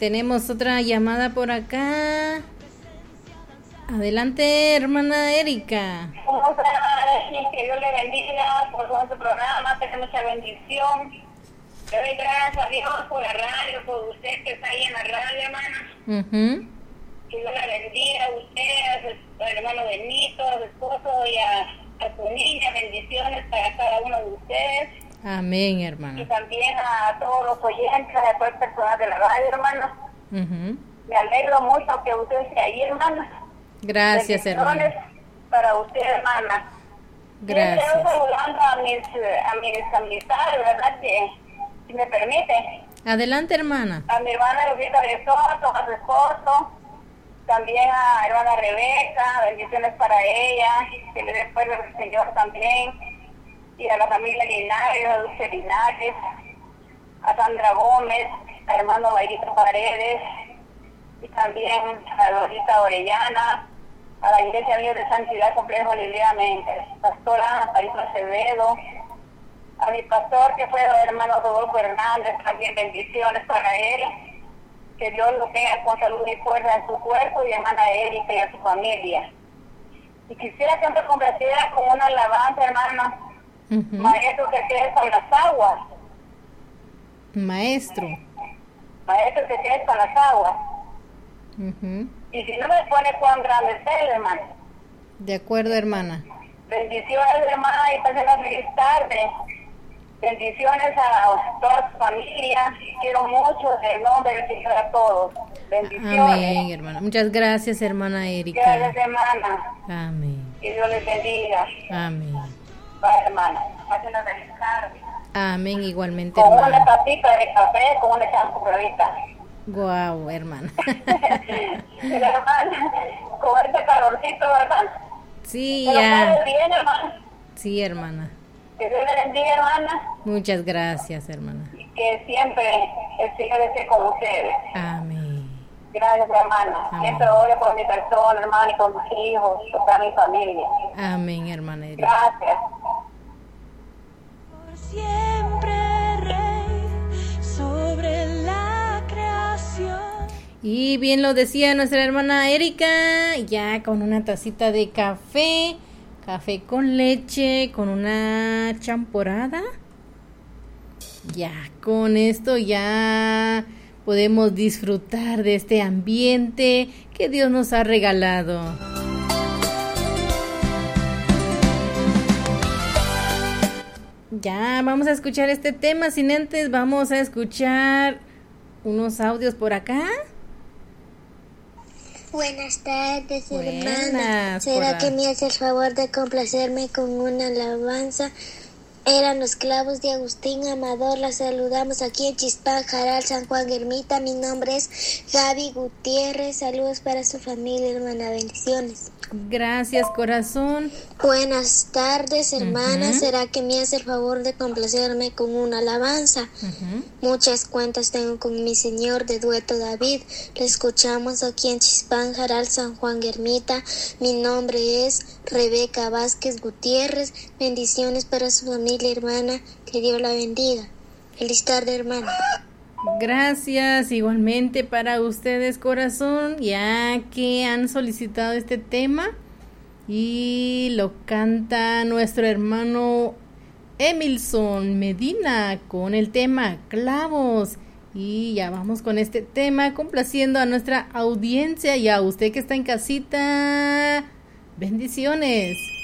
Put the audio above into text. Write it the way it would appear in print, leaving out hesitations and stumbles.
tenemos otra llamada por acá. Adelante, hermana Erika. ¿Cómo está? Que Dios le bendiga por todo su programa, tenga mucha bendición. Le doy gracias a Dios por la radio, por usted que está ahí en la radio, hermana. Que Dios la bendiga a usted, a su hermano Benito, a su esposo y a su niña. Bendiciones para cada uno de ustedes. Amén, hermana. Y también a todos los oyentes, a todo el personal de la radio, hermana. Me alegro mucho que usted esté ahí, hermana. Gracias, hermana. Para usted, hermana. Gracias. Estoy saludando a mis amistades, ¿verdad? Que, si me permite. Adelante, hermana. A mi hermana Lupita de Soto, a su esposo. También a hermana Rebeca, bendiciones para ella. Que le dé fuerza al Señor también. Y a la familia Linares, a Dulce Linares. A Sandra Gómez, a hermano Bairito Paredes. Y también a Dorita Orellana. A la Iglesia Amiga de Santidad Complejo Liliana Méndez, pastora París Acevedo, a mi pastor que fue el hermano Rodolfo Hernández, también bendiciones para él, que Dios lo tenga con salud y fuerza en su cuerpo, y hermana Erika y a su familia. Y quisiera que me complaciera con una alabanza, hermana, maestro que quede con las aguas. Maestro que quede con las aguas. Y si no me pone cuán grande es él, hermano. De acuerdo, hermana. Bendiciones, hermana, y pasen una feliz tarde. Bendiciones a toda su familia. Quiero mucho en el nombre del Señor a todos. Bendiciones. Amén, hermana. Muchas gracias, hermana Erika. Gracias, hermana. Amén. Que Dios les bendiga. Amén. Bye, hermana. Pasen una feliz tarde. Amén, igualmente, con hermana. Una tacita de café, con una champurrita. Guau, hermana. Hermana, con este calorcito, ¿verdad? Sí, pero ya. Bien, hermana. Sí, hermana. Que Dios le bendiga, hermana. Muchas gracias, hermana. Y que siempre el Señor esté con ustedes. Amén. Gracias, hermana. Amén. Siempre ore por mi persona, hermana, y por mis hijos, por toda mi familia. Amén, hermana Erika. Gracias. Por siempre, Rey, sobre la creación. Y bien lo decía nuestra hermana Erika, ya con una tacita de café con leche, con una champorada. Ya con esto ya podemos disfrutar de este ambiente que Dios nos ha regalado. Ya vamos a escuchar este tema, sin antes vamos a escuchar unos audios por acá. Buenas tardes, hermana. Buenas, ¿Será que me hace el favor de complacerme con una alabanza? Eran los clavos de Agustín Amador. La saludamos aquí en Chispán, Jaral, San Juan Ermita. Mi nombre es Gaby Gutiérrez. Saludos para su familia, hermana. Bendiciones. Gracias, corazón. Buenas tardes, hermana. ¿Será que me hace el favor de complacerme con una alabanza? Muchas cuentas tengo con mi señor de dueto David. Le escuchamos aquí en Chispán, Jaral, San Juan Ermita. Mi nombre es Rebeca Vázquez Gutiérrez. Bendiciones para su familia, hermana. Que Dios la bendiga. Feliz tarde, hermana. Gracias, igualmente para ustedes, corazón, ya que han solicitado este tema y lo canta nuestro hermano Emilson Medina con el tema Clavos. Y ya vamos con este tema, complaciendo a nuestra audiencia y a usted que está en casita. Bendiciones.